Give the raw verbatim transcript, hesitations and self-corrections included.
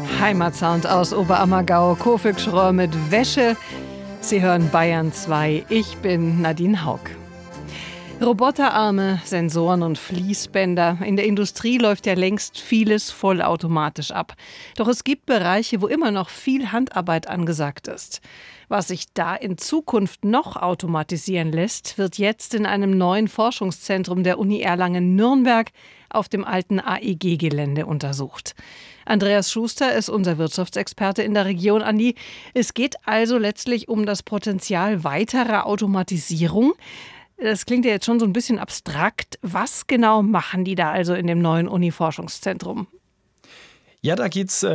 Heimatsound aus Oberammergau, Kofik-Schröer mit Wäsche. Sie hören Bayern zwei. Ich bin Nadine Haug. Roboterarme, Sensoren und Fließbänder. In der Industrie läuft ja längst vieles vollautomatisch ab. Doch es gibt Bereiche, wo immer noch viel Handarbeit angesagt ist. Was sich da in Zukunft noch automatisieren lässt, wird jetzt in einem neuen Forschungszentrum der Uni Erlangen-Nürnberg auf dem alten A E G-Gelände untersucht. Andreas Schuster ist unser Wirtschaftsexperte in der Region. Andi, es geht also letztlich um das Potenzial weiterer Automatisierung. Das klingt ja jetzt schon so ein bisschen abstrakt. Was genau machen die da also in dem neuen Uni-Forschungszentrum? Ja, da geht es